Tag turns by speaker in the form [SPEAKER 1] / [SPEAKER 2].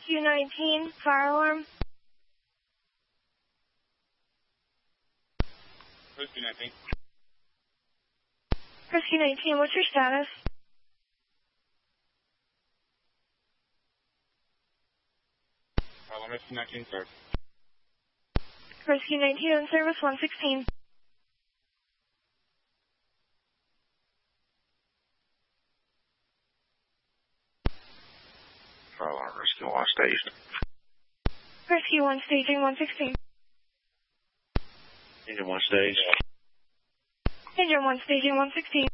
[SPEAKER 1] Rescue 19, fire alarm.
[SPEAKER 2] Rescue 19.
[SPEAKER 1] Rescue 19, what's your status?
[SPEAKER 2] Fire alarm Rescue 19, sir.
[SPEAKER 1] Rescue 19 in service 116.
[SPEAKER 2] Fire alarm Rescue 1 staged.
[SPEAKER 1] Rescue 1 staging 116.
[SPEAKER 2] Engine 1 staged.
[SPEAKER 1] Engine 1 staging 116.